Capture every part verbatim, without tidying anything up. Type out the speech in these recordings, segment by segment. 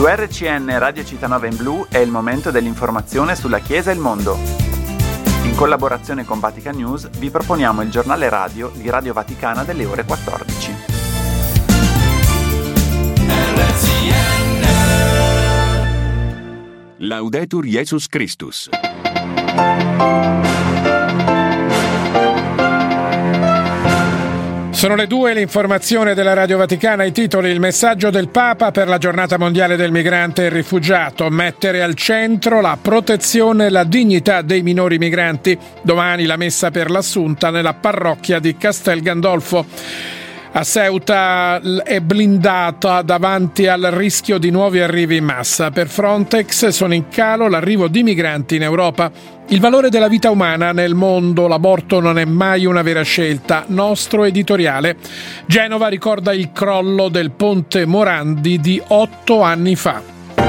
Su R C N Radio Città in Blu è il momento dell'informazione sulla Chiesa e il mondo. In collaborazione con Vatican News vi proponiamo il giornale radio di Radio Vaticana delle ore quattordici. R C N Laudetur Jesus Christus. Sono le due, l'informazione della Radio Vaticana, i titoli: il messaggio del Papa per la giornata mondiale del migrante e il rifugiato, mettere al centro la protezione e la dignità dei minori migranti. Domani la messa per l'Assunta nella parrocchia di Castel Gandolfo. A Ceuta è blindata davanti al rischio di nuovi arrivi in massa. Per Frontex sono in calo l'arrivo di migranti in Europa. Il valore della vita umana nel mondo, l'aborto non è mai una vera scelta. Nostro editoriale. Genova ricorda il crollo del ponte Morandi di otto anni fa.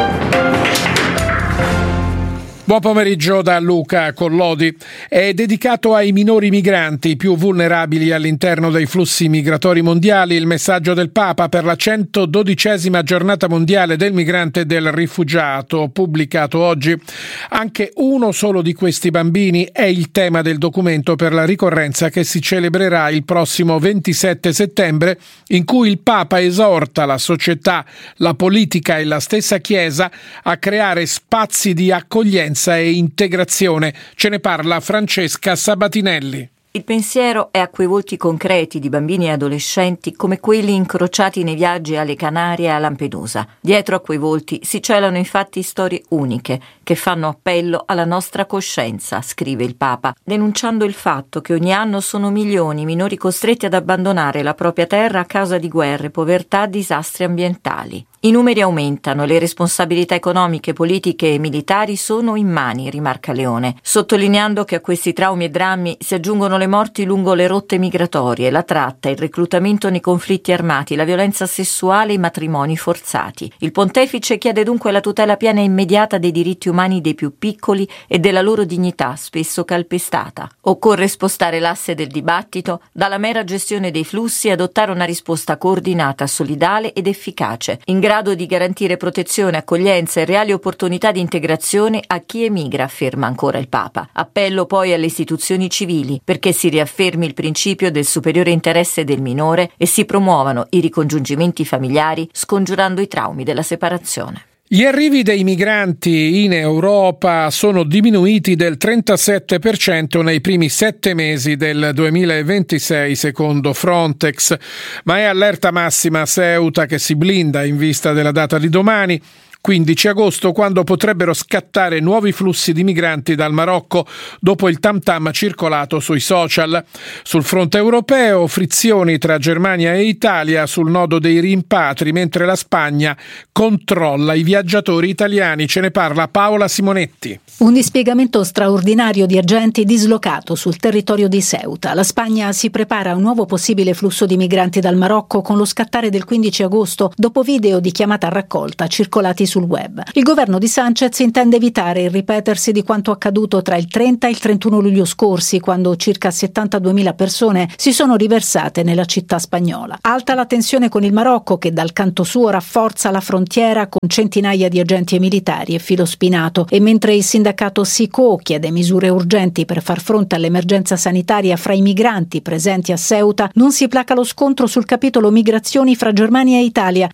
Buon pomeriggio da Luca Collodi. È dedicato ai minori migranti più vulnerabili all'interno dei flussi migratori mondiali il messaggio del Papa per la centododicesima giornata mondiale del migrante e del rifugiato, pubblicato oggi. Anche uno solo di questi bambini è il tema del documento per la ricorrenza che si celebrerà il prossimo ventisette settembre, in cui il Papa esorta la società, la politica e la stessa Chiesa a creare spazi di accoglienza e integrazione. Ce ne parla Francesca Sabatinelli. Il pensiero è a quei volti concreti di bambini e adolescenti come quelli incrociati nei viaggi alle Canarie e a Lampedusa. Dietro a quei volti si celano infatti storie uniche che fanno appello alla nostra coscienza, scrive il Papa, denunciando il fatto che ogni anno sono milioni i minori costretti ad abbandonare la propria terra a causa di guerre, povertà, disastri ambientali. I numeri aumentano, le responsabilità economiche, politiche e militari sono immani, rimarca Leone, sottolineando che a questi traumi e drammi si aggiungono le morti lungo le rotte migratorie, la tratta, il reclutamento nei conflitti armati, la violenza sessuale e i matrimoni forzati. Il pontefice chiede dunque la tutela piena e immediata dei diritti umani dei più piccoli e della loro dignità, spesso calpestata. Occorre spostare l'asse del dibattito dalla mera gestione dei flussi e adottare una risposta coordinata, solidale ed efficace, in grado grado di garantire protezione, accoglienza e reali opportunità di integrazione a chi emigra, afferma ancora il Papa. Appello poi alle istituzioni civili perché si riaffermi il principio del superiore interesse del minore e si promuovano i ricongiungimenti familiari, scongiurando i traumi della separazione. Gli arrivi dei migranti in Europa sono diminuiti del trentasette per cento nei primi sette mesi del duemilaventisei, secondo Frontex, ma è allerta massima a Ceuta, che si blinda in vista della data di domani, quindici agosto, quando potrebbero scattare nuovi flussi di migranti dal Marocco dopo il tam tam circolato sui social. Sul fronte europeo, frizioni tra Germania e Italia sul nodo dei rimpatri, mentre la Spagna controlla i viaggiatori italiani. Ce ne parla Paola Simonetti. Un dispiegamento straordinario di agenti dislocato sul territorio di Ceuta. La Spagna si prepara a un nuovo possibile flusso di migranti dal Marocco con lo scattare del quindici agosto dopo video di chiamata a raccolta circolati sul web. Il governo di Sánchez intende evitare il ripetersi di quanto accaduto tra il trenta e il trentuno luglio scorsi, quando circa settantaduemila persone si sono riversate nella città spagnola. Alta la tensione con il Marocco, che dal canto suo rafforza la frontiera con centinaia di agenti e militari e filo spinato, e mentre il sindacato SICO chiede misure urgenti per far fronte all'emergenza sanitaria fra i migranti presenti a Ceuta, non si placa lo scontro sul capitolo migrazioni fra Germania e Italia,